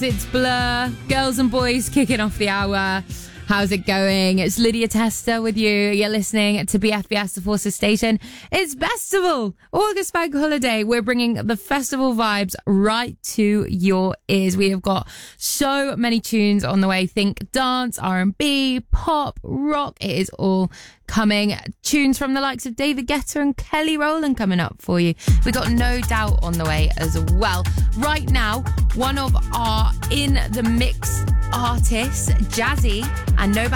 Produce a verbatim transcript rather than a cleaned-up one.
It's Blur, girls and boys kicking off the hour. How's it going? It's Lydia Tester with you. You're listening to B F B S, the Forces Station. It's Festival, August Bank Holiday. We're bringing the festival vibes right to your ears. We have got so many tunes on the way. Think dance, R and B, pop, rock. It is all coming. Tunes from the likes of David Guetta and Kelly Rowland coming up for you. We got No Doubt on the way as well. Right now, one of our in the mix artists, Jazzy and No